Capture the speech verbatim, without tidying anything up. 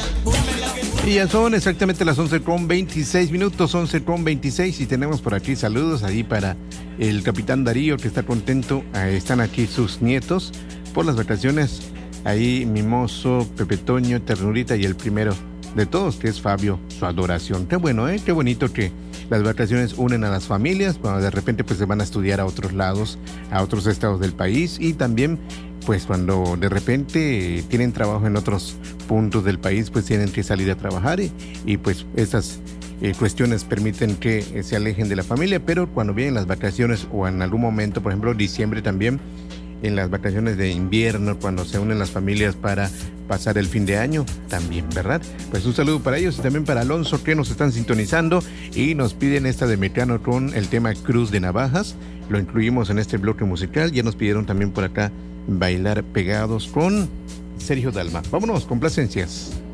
Y ya son exactamente las once con veintiséis minutos, once con veintiséis, y tenemos por aquí saludos ahí para el capitán Darío, que está contento. Eh, están aquí sus nietos por las vacaciones. Ahí Mimoso, Pepe Toño, Ternurita y el primero de todos, que es Fabio, su adoración. Qué bueno, ¿eh? Qué bonito que las vacaciones unen a las familias, cuando de repente pues se van a estudiar a otros lados, a otros estados del país, y también pues cuando de repente tienen trabajo en otros puntos del país, pues tienen que salir a trabajar y, y pues esas eh, cuestiones permiten que eh, se alejen de la familia, pero cuando vienen las vacaciones o en algún momento, por ejemplo diciembre también, en las vacaciones de invierno, cuando se unen las familias para pasar el fin de año, también, ¿verdad? Pues un saludo para ellos y también para Alonso, que nos están sintonizando y nos piden esta de Mecano con el tema Cruz de Navajas. Lo incluimos en este bloque musical. Ya nos pidieron también por acá Bailar Pegados con Sergio Dalma. Vámonos, complacencias.